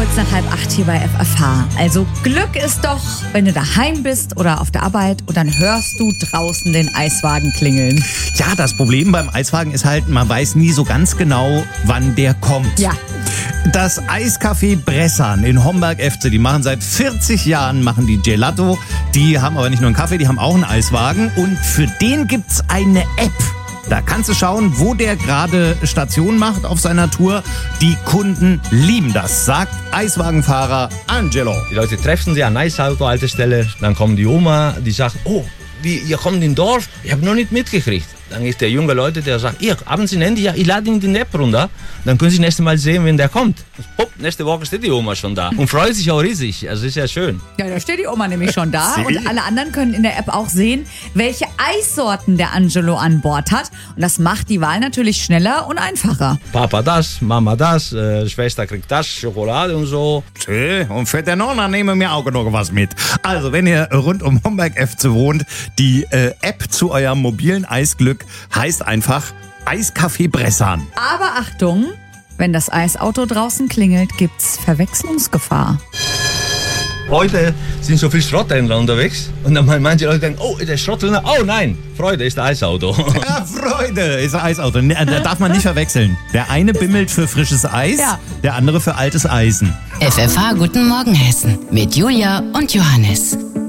kurz nach 7:30 hier bei FFH. Also Glück ist doch, wenn du daheim bist oder auf der Arbeit und dann hörst du draußen den Eiswagen klingeln. Ja, das Problem beim Eiswagen ist halt, man weiß nie so ganz genau, wann der kommt. Ja. Das Eiscafé Bressan in Homberg-Efze, die machen seit 40 Jahren die Gelato. Die haben aber nicht nur einen Kaffee, die haben auch einen Eiswagen. Und für den gibt's eine App. Da kannst du schauen, wo der gerade Station macht auf seiner Tour. Die Kunden lieben das, sagt Eiswagenfahrer Angelo. Die Leute treffen sich an Eisauto-Haltestelle, dann kommt die Oma, die sagt, oh, wie, ihr kommt in Dorf? Ich habe noch nicht mitgekriegt. Dann ist der junge Leute, der sagt, ihr, haben Sie ein Handy? Ja, ich lade Ihnen die App runter. Dann können Sie das nächste Mal sehen, wenn der kommt. Pop, nächste Woche steht die Oma schon da und freut sich auch riesig. Also ist ja schön. Ja, da steht die Oma nämlich schon da. Und alle anderen können in der App auch sehen, welche Eissorten der Angelo an Bord hat. Und das macht die Wahl natürlich schneller und einfacher. Papa das, Mama das, Schwester kriegt das, Schokolade und so. Und für den Nonna nehmen wir auch noch was mit. Also, wenn ihr rund um Homberg-Efze wohnt, die App zu eurem mobilen Eisglück heißt einfach Eiscafé Bressan. Aber Achtung, wenn das Eisauto draußen klingelt, gibt's Verwechslungsgefahr. Heute sind so viele Schrotthändler unterwegs und dann manche Leute denken, oh, der Schrotthändler, oh nein, Freude ist der Eisauto. Ja, Freude ist ein Eisauto. Da darf man nicht verwechseln. Der eine bimmelt für frisches Eis, Ja. Der andere für altes Eisen. FFH Guten Morgen Hessen mit Julia und Johannes.